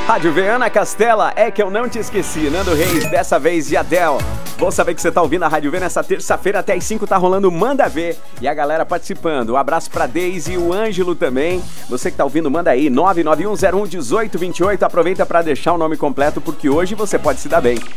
Rádio V, Ana Castela, é que eu não te esqueci. Nando Reis, dessa vez de Adele. Bom saber que você tá ouvindo a Rádio V nessa terça-feira, até às 5 tá rolando Manda Ver. E a galera participando. Um abraço pra Deise e o Ângelo também. Você que tá ouvindo, manda aí, 991011828. Aproveita pra deixar o nome completo, porque hoje você pode se dar bem.